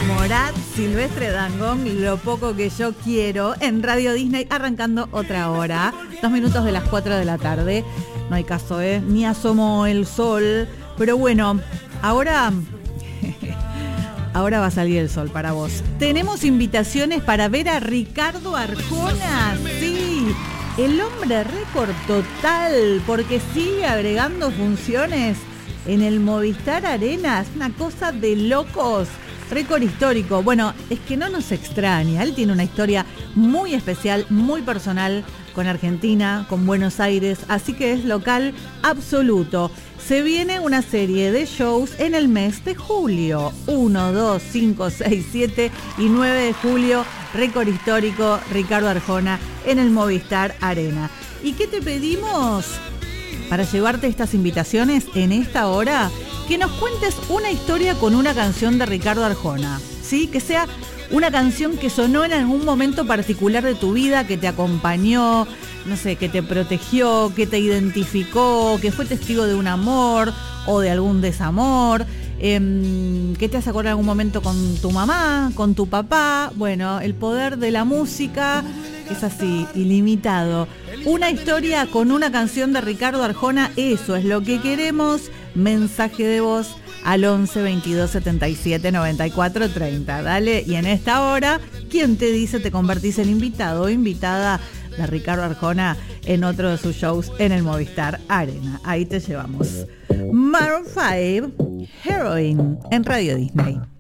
Morat, Silvestre Dangond, Lo poco que yo quiero, en Radio Disney, arrancando otra hora, 2 minutos de las 4 de la tarde. No hay caso, ni asomó el sol, pero bueno, ahora va a salir el sol para vos. Tenemos invitaciones para ver a Ricardo Arjona, sí, el hombre récord total, porque sigue agregando funciones en el Movistar Arena, es una cosa de locos. Récord histórico. Bueno, es que no nos extraña. Él tiene una historia muy especial, muy personal con Argentina, con Buenos Aires, así que es local absoluto. Se viene una serie de shows en el mes de julio. 1, 2, 5, 6, 7 y 9 de julio. Récord histórico, Ricardo Arjona en el Movistar Arena. ¿Y qué te pedimos para llevarte estas invitaciones en esta hora? Que nos cuentes una historia con una canción de Ricardo Arjona, ¿sí? Que sea una canción que sonó en algún momento particular de tu vida, que te acompañó, no sé, que te protegió, que te identificó, que fue testigo de un amor o de algún desamor, que te hace acordar algún momento con tu mamá, con tu papá. Bueno, el poder de la música es así, ilimitado. Una historia con una canción de Ricardo Arjona, eso es lo que queremos. Mensaje de voz al 11 22 77 94 30. Dale, y en esta hora, ¿quién te dice te convertís en invitado o invitada de Ricardo Arjona en otro de sus shows en el Movistar Arena? Ahí te llevamos. Maroon 5, Heroin, en Radio Disney.